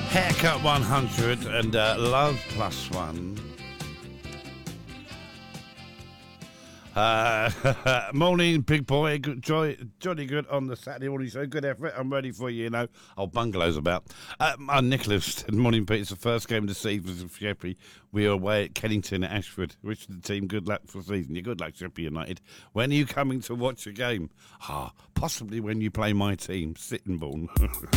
Haircut 100 and Love Plus One. Morning, big boy. Jolly good on the Saturday morning show. Good effort. I'm ready for you, Oh, bungalow's about. Nicholas, good morning, Pete. It's the first game of the season for Sheppey. We are away at Kennington at Ashford. Wish the team good luck for the season. You're good luck, Sheppey United. When are you coming to watch a game? Possibly when you play my team, Sittingbourne.